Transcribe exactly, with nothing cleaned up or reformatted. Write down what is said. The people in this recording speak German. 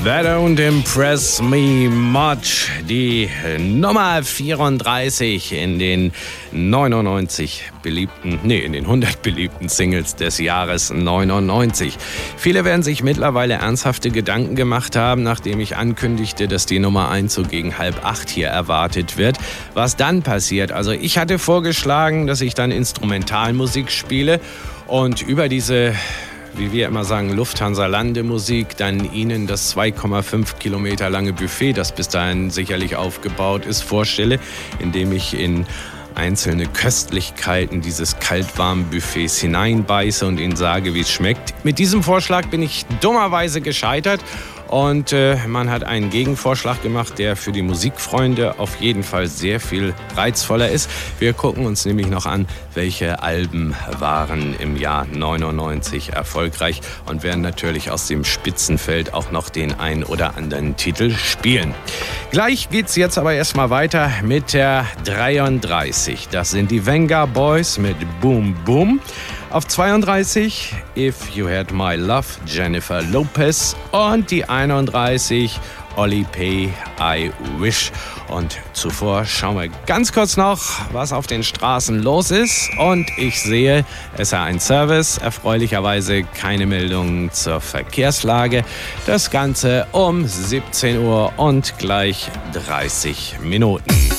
That don't impress me much. Die Nummer vierunddreißig in den neunundneunzig beliebten, nee, in den hundert beliebten Singles des Jahres neunundneunzig. Viele werden sich mittlerweile ernsthafte Gedanken gemacht haben, nachdem ich ankündigte, dass die Nummer eins so gegen halb acht hier erwartet wird. Was dann passiert? Also ich hatte vorgeschlagen, dass ich dann Instrumentalmusik spiele und über diese, wie wir immer sagen, Lufthansa-Landemusik, dann Ihnen das zwei Komma fünf Kilometer lange Buffet, das bis dahin sicherlich aufgebaut ist, vorstelle, indem ich in einzelne Köstlichkeiten dieses kalt-warmen Buffets hineinbeiße und Ihnen sage, wie es schmeckt. Mit diesem Vorschlag bin ich dummerweise gescheitert. Und äh, man hat einen Gegenvorschlag gemacht, der für die Musikfreunde auf jeden Fall sehr viel reizvoller ist. Wir gucken uns nämlich noch an, welche Alben waren im Jahr neunundneunzig erfolgreich und werden natürlich aus dem Spitzenfeld auch noch den ein oder anderen Titel spielen. Gleich geht's jetzt aber erstmal weiter mit der dreiunddreißig. Das sind die Venga Boys mit Boom Boom. Auf zweiunddreißig If You Had My Love, Jennifer Lopez. Und die einunddreißig Oli P, I Wish. Und zuvor schauen wir ganz kurz noch, was auf den Straßen los ist. Und ich sehe, S R eins Service, erfreulicherweise keine Meldungen zur Verkehrslage. Das Ganze um siebzehn Uhr und gleich dreißig Minuten.